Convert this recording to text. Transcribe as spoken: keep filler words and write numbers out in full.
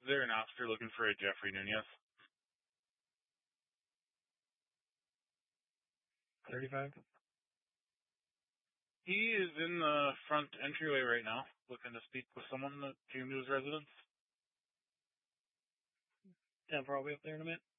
Is there an officer looking for a Jeffrey Nunez? thirty-five. He is in the front entryway right now, looking to speak with someone that came to his residence. Yeah, probably up there in a minute.